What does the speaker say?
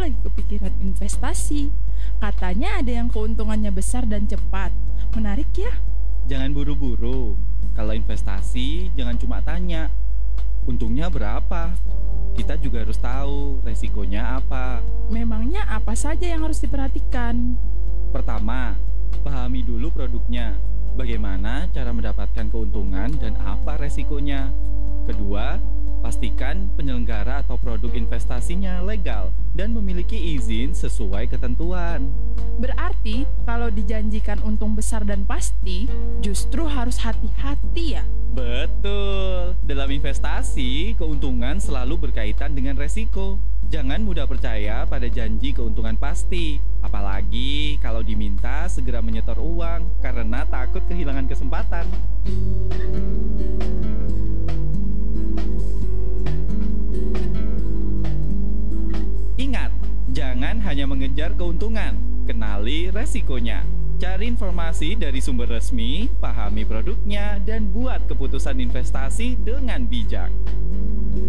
lagi kepikiran investasi. Katanya ada yang keuntungannya besar dan cepat. Menarik ya? Jangan buru-buru. Kalau investasi, jangan cuma tanya, untungnya berapa? Kita juga harus tahu resikonya apa. Memangnya apa saja yang harus diperhatikan? Pertama, pahami dulu produknya. Bagaimana cara mendapatkan keuntungan dan apa resikonya. Kedua, pastikan penyelenggara atau produk investasinya legal dan memiliki izin sesuai ketentuan. Berarti kalau dijanjikan untung besar dan pasti, justru harus hati-hati ya? Betul. Dalam investasi, keuntungan selalu berkaitan dengan resiko. Jangan mudah percaya pada janji keuntungan pasti. Apalagi kalau diminta segera menyetor uang karena takut kehilangan kesempatan. Ingat, jangan hanya mengejar keuntungan, kenali resikonya. Cari informasi dari sumber resmi, pahami produknya, dan buat keputusan investasi dengan bijak.